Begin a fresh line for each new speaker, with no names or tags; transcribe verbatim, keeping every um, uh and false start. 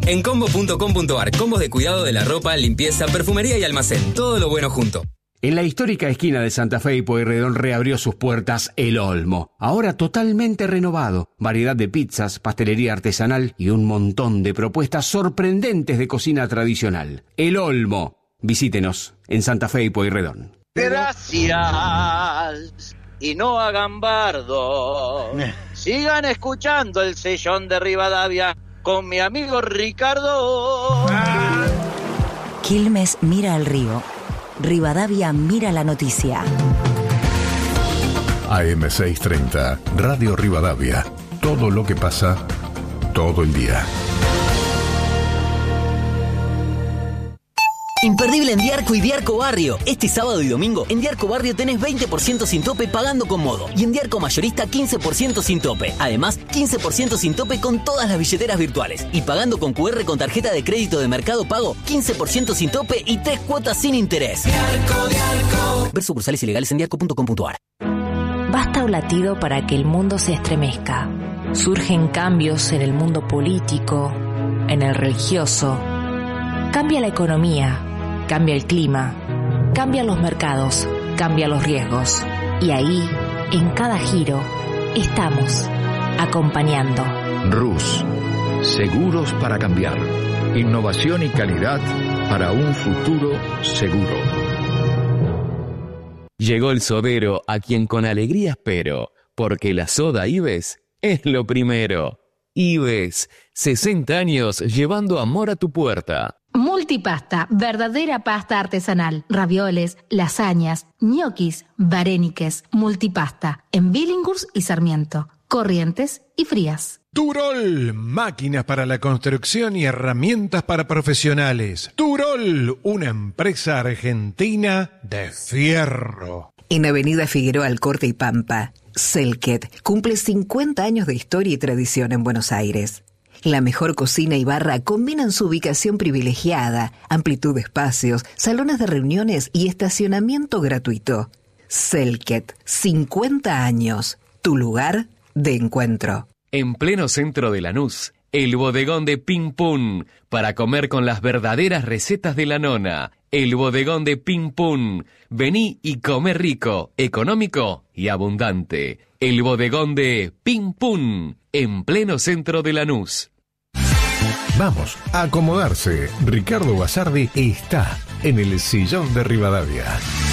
En combo punto com punto ar, combos de cuidado de la ropa, limpieza, perfumería y almacén. Todo lo bueno junto.
En la histórica esquina de Santa Fe y Pueyrredón reabrió sus puertas El Olmo. Ahora totalmente renovado. Variedad de pizzas, pastelería artesanal y un montón de propuestas sorprendentes de cocina tradicional. El Olmo. Visítenos en Santa Fe y Pueyrredón.
Gracias. Y no hagan bardo. Sigan escuchando el Sillón de Rivadavia con mi amigo Ricardo.
Quilmes mira al río. Rivadavia mira la noticia.
A M seiscientos treinta, Radio Rivadavia. Todo lo que pasa, todo el día.
Imperdible en Diarco y Diarco Barrio. Este sábado y domingo en Diarco Barrio tenés veinte por ciento sin tope pagando con Modo. Y en Diarco Mayorista quince por ciento sin tope. Además, quince por ciento sin tope con todas las billeteras virtuales. Y pagando con cu erre con tarjeta de crédito de Mercado Pago, quince por ciento sin tope y tres cuotas sin interés. Diarco, Diarco. Ver sucursales ilegales en diarco punto com punto ar.
Basta un latido para que el mundo se estremezca. Surgen cambios en el mundo político, en el religioso. Cambia la economía. Cambia el clima, cambian los mercados, cambian los riesgos. Y ahí, en cada giro, estamos acompañando.
Rus, seguros para cambiar. Innovación y calidad para un futuro seguro.
Llegó el sodero a quien con alegría espero, porque la soda Ives es lo primero. Ives, sesenta años llevando amor a tu puerta.
Multipasta, verdadera pasta artesanal. Ravioles, lasañas, ñoquis, varéniques. Multipasta, en Billinghurst y Sarmiento. Corrientes y Frías.
Turol, máquinas para la construcción y herramientas para profesionales. Turol, una empresa argentina de fierro.
En Avenida Figueroa Alcorte y Pampa, Selket cumple cincuenta años de historia y tradición en Buenos Aires. La mejor cocina y barra combinan su ubicación privilegiada, amplitud de espacios, salones de reuniones y estacionamiento gratuito. Selket, cincuenta años, tu lugar de encuentro.
En pleno centro de Lanús, el bodegón de Pim Pum, para comer con las verdaderas recetas de la nona. El bodegón de Pim Pum. Vení y come rico, económico y abundante. El bodegón de Pim Pum, en pleno centro de Lanús.
Vamos a acomodarse. Ricardo Basardi está en el Sillón de Rivadavia.